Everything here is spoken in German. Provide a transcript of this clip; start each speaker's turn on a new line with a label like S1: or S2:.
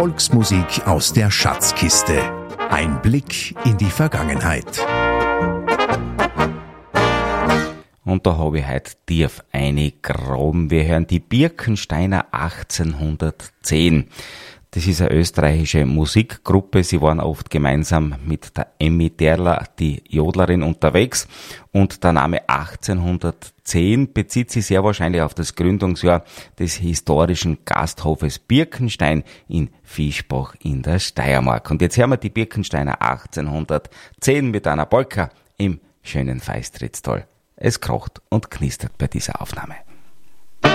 S1: Volksmusik aus der Schatzkiste. Ein Blick in die Vergangenheit.
S2: Und da habe ich heute tief eingegraben. Wir hören die Birkensteiner 1810. Das ist eine österreichische Musikgruppe. Sie waren oft gemeinsam mit der Emmy Derler, die Jodlerin, unterwegs. Und der Name 1810 bezieht sich sehr wahrscheinlich auf das Gründungsjahr des historischen Gasthofes Birkenstein in Fischbach in der Steiermark. Und jetzt hören wir die Birkensteiner 1810 mit einer Polka im schönen Feistritz-Tal. Es krocht und knistert bei dieser Aufnahme.